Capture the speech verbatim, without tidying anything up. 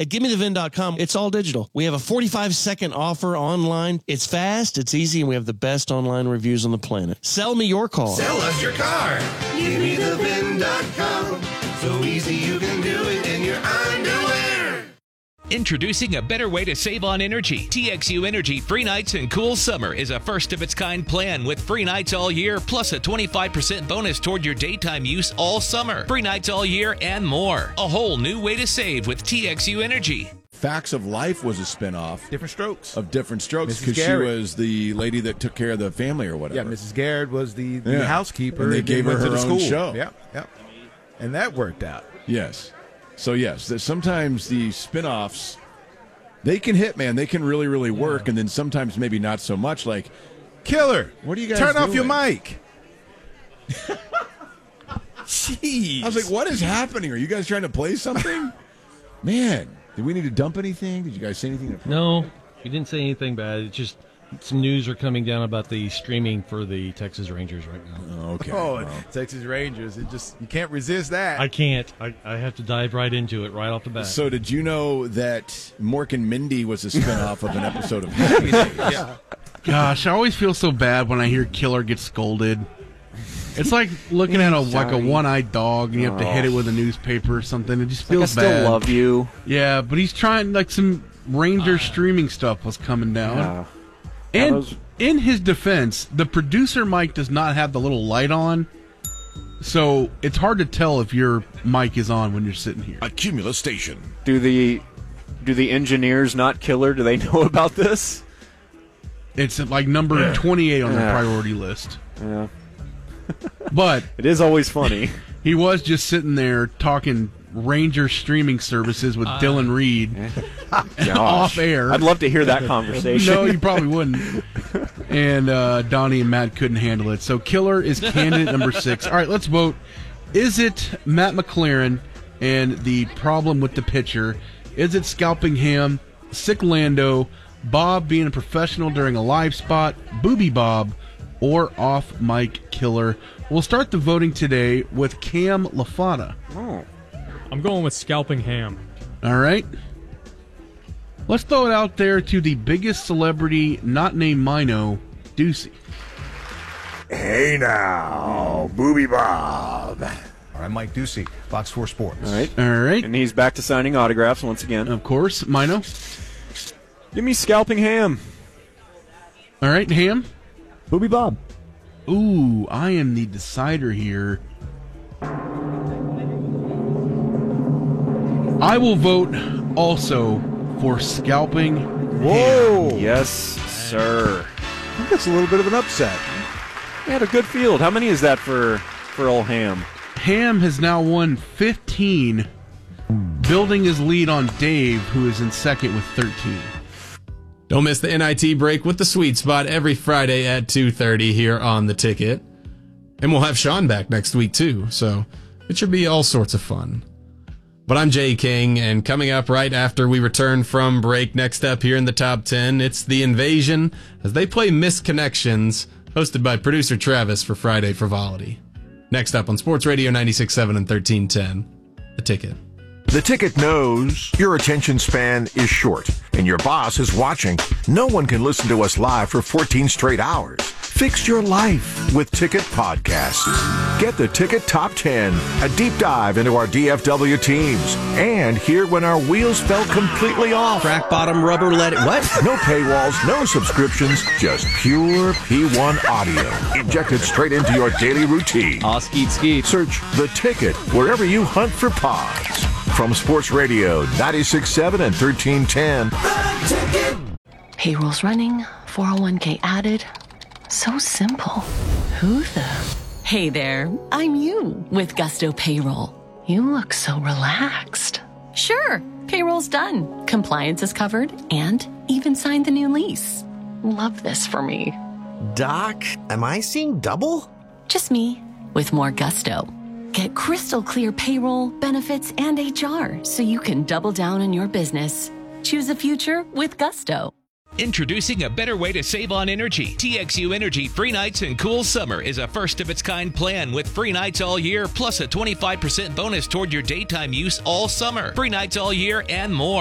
At gimme the vin dot com, it's all digital. We have a forty-five second offer online. It's fast, it's easy, and we have the best online reviews on the planet. Sell me your car. Sell us your car. gimme the vin dot com. So easy you can do it in your underwear. Introducing a better way to save on energy. T X U Energy Free Nights and Cool Summer is a first-of-its-kind plan with free nights all year, plus a twenty-five percent bonus toward your daytime use all summer. Free nights all year and more. A whole new way to save with T X U Energy. Facts of Life was a spinoff. Different Strokes. Of Different Strokes, Missus because she Garrett. was the lady that took care of the family or whatever. Yeah, Missus Garrett was the, the Yeah. housekeeper. And they then gave her went to her the own school. show. Yeah, yeah. And that worked out. Yes. So, yes, that sometimes the spinoffs, they can hit, man. They can really, really work, and then sometimes maybe not so much. Like, Killer, what are you guys turn doing? off your mic. Jeez. I was like, what is happening? Are you guys trying to play something? Man, did we need to dump anything? Did you guys say anything? No, we didn't say anything bad. It's just some news are coming down about the streaming for the Texas Rangers right now. Oh, okay. Oh, Well, Texas Rangers. It just you can't resist that. I can't. I, I have to dive right into it right off the bat. So did you know that Mork and Mindy was a spinoff of an episode of Happy Days? Yeah. Gosh, I always feel so bad when I hear Killer get scolded. It's like looking at a like a one-eyed dog and you have to hit it with a newspaper or something. It just feels like I bad. still love you. Yeah, but he's trying, like some Ranger streaming stuff was coming down. Yeah. And those- in his defense, the producer mic does not have the little light on, so it's hard to tell if your mic is on when you're sitting here. A Cumulus station. Do the do the engineers not Killer? Do they know about this? It's like number twenty-eight on the Yeah. priority list. Yeah. But It is always funny. he was just sitting there talking Ranger streaming services with Dylan Reed off air. I'd love to hear that conversation. No, you probably wouldn't. And uh, Donnie and Matt couldn't handle it. So Killer is candidate number six. All right, let's vote. Is it Matt McLaren and the problem with the pitcher? Is it Scalping Ham, Sick Lando, Bob being a professional during a live spot, Booby Bob, or Off Mic Killer? We'll start the voting today with Cam LaFata. Oh. I'm going with Scalping Ham. All right. Let's throw it out there to the biggest celebrity not named Mino, Ducey. Hey now, Booby Bob. All right, Mike Ducey, Fox four Sports. All right. All right. And he's back to signing autographs once again. Of course, Mino. Give me Scalping Ham. All right, Ham. Booby Bob. Ooh, I am the decider here. I will vote also for Scalping Whoa. Yes, sir. I think that's a little bit of an upset. He had a good field. How many is that for, for old Ham? Ham has now won fifteen, building his lead on Dave, who is in second with thirteen. Don't miss the N I T break with the Sweet Spot every Friday at two thirty here on The Ticket. And we'll have Sean back next week, too, so it should be all sorts of fun. But I'm Jay King, and coming up right after we return from break, next up here in the top ten, it's The Invasion as they play Misconnections, hosted by producer Travis for Friday Frivolity. Next up on Sports Radio ninety-six point seven and thirteen ten, The Ticket. The Ticket knows your attention span is short and your boss is watching. No one can listen to us live for fourteen straight hours. Fix your life with Ticket Podcasts. Get the Ticket Top ten, a deep dive into our D F W teams, and hear when our wheels fell completely off. Crack bottom rubber let it, what? No paywalls, no subscriptions, just pure P one audio injected straight into your daily routine. Aw, skeet, skeet. Search The Ticket wherever you hunt for pods. From Sports Radio ninety-six point seven and thirteen ten. Payroll's running, four oh one k added. So simple. Who the? Hey there, I'm you with Gusto Payroll. You look so relaxed. Sure, payroll's done. Compliance is covered and even signed the new lease. Love this for me. Doc, am I seeing double? Just me with more gusto. Get crystal clear payroll, benefits, and H R so you can double down on your business. Choose a future with Gusto. Introducing a better way to save on energy. T X U Energy Free Nights and Cool Summer is a first-of-its-kind plan with free nights all year, plus a twenty-five percent bonus toward your daytime use all summer. Free nights all year and more.